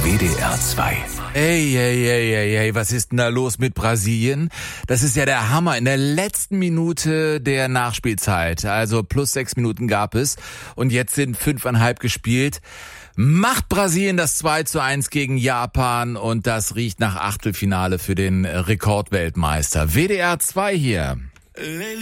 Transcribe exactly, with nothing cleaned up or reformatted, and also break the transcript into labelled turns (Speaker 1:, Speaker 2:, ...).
Speaker 1: W D R zwei.
Speaker 2: Ey, ey, ey, ey, ey, was ist denn da los mit Brasilien? Das ist ja der Hammer. In der letzten Minute der Nachspielzeit, also plus sechs Minuten gab es und jetzt sind fünfeinhalb gespielt. Macht Brasilien das zwei zu eins gegen Japan und das riecht nach Achtelfinale für den Rekordweltmeister. W D R zwei hier.